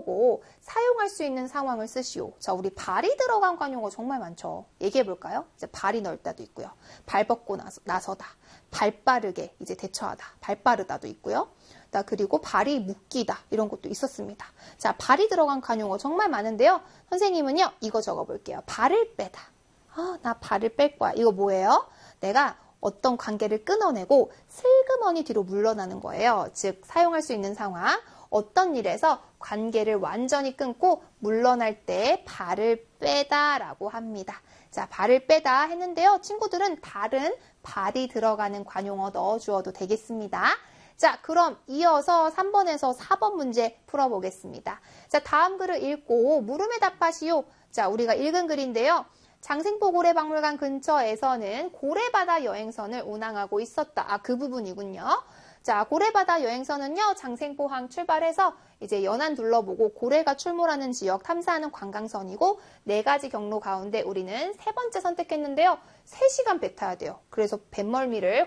쓰고 사용할 수 있는 상황을 쓰시오. 자, 우리 발이 들어간 관용어 정말 많죠. 얘기해 볼까요? 이제 발이 넓다도 있고요. 발 벗고 나서다. 발 빠르게 이제 대처하다. 발 빠르다도 있고요. 자, 그리고 발이 묶이다. 이런 것도 있었습니다. 자, 발이 들어간 관용어 정말 많은데요. 선생님은요, 이거 적어볼게요. 발을 빼다. 나 발을 뺄 거야. 이거 뭐예요? 내가 어떤 관계를 끊어내고 슬그머니 뒤로 물러나는 거예요. 즉, 사용할 수 있는 상황. 어떤 일에서 관계를 완전히 끊고 물러날 때 발을 빼다라고 합니다. 자, 발을 빼다 했는데요. 친구들은 다른 발이 들어가는 관용어 넣어주어도 되겠습니다. 자, 그럼 이어서 3번에서 4번 문제 풀어보겠습니다. 자, 다음 글을 읽고 물음에 답하시오. 자, 우리가 읽은 글인데요. 장생포 고래박물관 근처에서는 고래바다 여행선을 운항하고 있었다. 그 부분이군요. 자, 고래바다 여행선은요, 장생포항 출발해서 이제 연안 둘러보고 고래가 출몰하는 지역 탐사하는 관광선이고 4가지 경로 가운데 우리는 3번째 선택했는데요. 3시간 배 타야 돼요. 그래서 뱃멀미를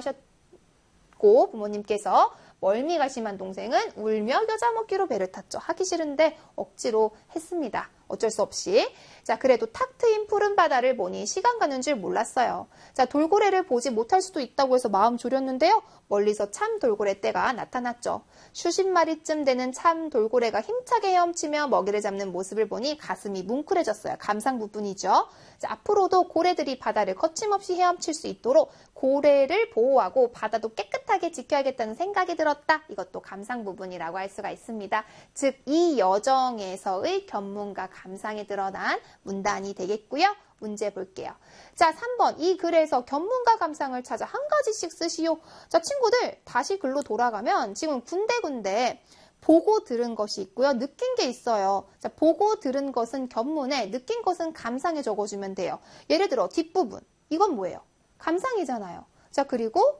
걱정하셨고 부모님께서 멀미가 심한 동생은 울며 겨자 먹기로 배를 탔죠. 하기 싫은데 억지로 했습니다. 어쩔 수 없이. 자, 그래도 탁 트인 푸른 바다를 보니 시간 가는 줄 몰랐어요. 자, 돌고래를 보지 못할 수도 있다고 해서 마음 졸였는데요. 멀리서 참 돌고래 떼가 나타났죠. 수십 마리쯤 되는 참 돌고래가 힘차게 헤엄치며 먹이를 잡는 모습을 보니 가슴이 뭉클해졌어요. 감상 부분이죠. 자, 앞으로도 고래들이 바다를 거침없이 헤엄칠 수 있도록 고래를 보호하고 바다도 깨끗하게 지켜야겠다는 생각이 들었다. 이것도 감상 부분이라고 할 수가 있습니다. 즉, 이 여정에서의 견문과 감상이 드러난 문단이 되겠고요. 문제 볼게요. 자, 3번. 이 글에서 견문과 감상을 찾아 한 가지씩 쓰시오. 자, 친구들 다시 글로 돌아가면 지금 군데군데 보고 들은 것이 있고요. 느낀 게 있어요. 자, 보고 들은 것은 견문에, 느낀 것은 감상에 적어주면 돼요. 예를 들어 뒷부분. 이건 뭐예요? 감상이잖아요. 자, 그리고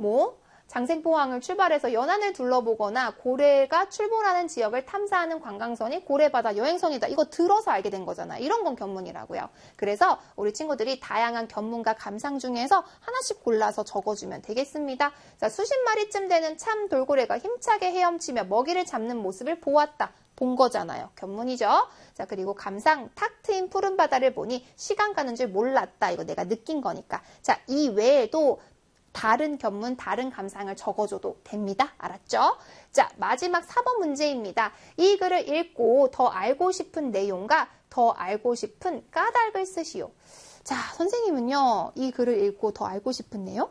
장생포항을 출발해서 연안을 둘러보거나 고래가 출몰하는 지역을 탐사하는 관광선이 고래바다 여행선이다. 이거 들어서 알게 된 거잖아요. 이런 건 견문이라고요. 그래서 우리 친구들이 다양한 견문과 감상 중에서 하나씩 골라서 적어주면 되겠습니다. 자, 수십 마리쯤 되는 참 돌고래가 힘차게 헤엄치며 먹이를 잡는 모습을 보았다. 본 거잖아요. 견문이죠. 자, 그리고 감상, 탁 트인 푸른 바다를 보니 시간 가는 줄 몰랐다. 이거 내가 느낀 거니까. 자, 이 외에도 다른 견문, 다른 감상을 적어줘도 됩니다. 알았죠? 자, 마지막 4번 문제입니다. 이 글을 읽고 더 알고 싶은 내용과 더 알고 싶은 까닭을 쓰시오. 자, 선생님은요, 이 글을 읽고 더 알고 싶은 내용?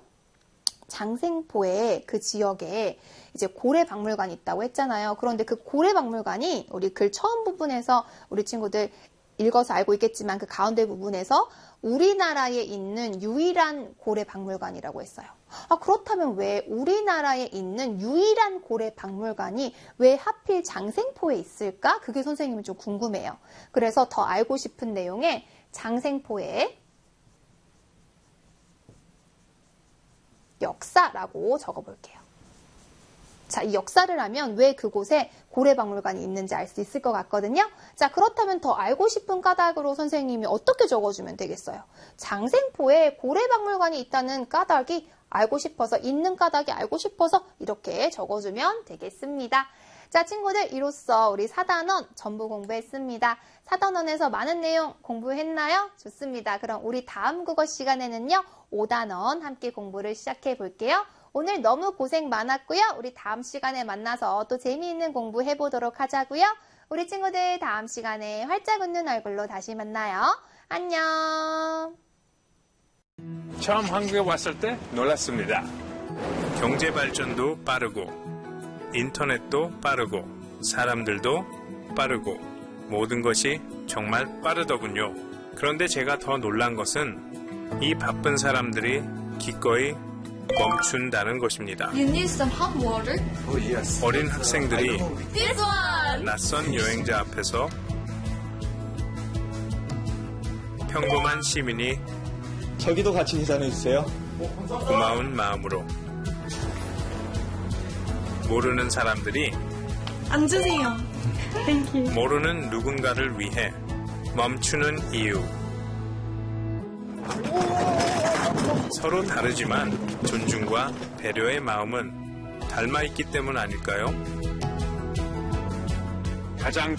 장생포의 그 지역에 이제 고래박물관이 있다고 했잖아요. 그런데 그 고래박물관이 우리 글 처음 부분에서 우리 친구들 읽어서 알고 있겠지만 그 가운데 부분에서 우리나라에 있는 유일한 고래박물관이라고 했어요. 그렇다면 왜 우리나라에 있는 유일한 고래박물관이 왜 하필 장생포에 있을까? 그게 선생님은 좀 궁금해요. 그래서 더 알고 싶은 내용에 장생포의 역사라고 적어볼게요. 자, 이 역사를 하면 왜 그곳에 고래박물관이 있는지 알 수 있을 것 같거든요. 자, 그렇다면 더 알고 싶은 까닭으로 선생님이 어떻게 적어주면 되겠어요? 장생포에 고래박물관이 있다는 까닭이 알고 싶어서, 있는 까닭이 알고 싶어서 이렇게 적어주면 되겠습니다. 자, 친구들, 이로써 우리 4단원 전부 공부했습니다. 4단원에서 많은 내용 공부했나요? 좋습니다. 그럼 우리 다음 국어 시간에는요, 5단원 함께 공부를 시작해 볼게요. 오늘 너무 고생 많았고요. 우리 다음 시간에 만나서 또 재미있는 공부 해보도록 하자고요. 우리 친구들 다음 시간에 활짝 웃는 얼굴로 다시 만나요. 안녕. 처음 한국에 왔을 때 놀랐습니다. 경제 발전도 빠르고 인터넷도 빠르고 사람들도 빠르고 모든 것이 정말 빠르더군요. 그런데 제가 더 놀란 것은 이 바쁜 사람들이 기꺼이 멈춘다는 것입니다. You need some hot water? Oh, yes. 어린 학생들이 This one! 낯선 여행자 앞에서 평범한 시민이 저기도 같이 계산해주세요. 고마운 마음으로 모르는 사람들이 앉으세요. Thank you. 모르는 누군가를 위해 멈추는 이유. 서로 다르지만 존중과 배려의 마음은 닮아 있기 때문 아닐까요? 가장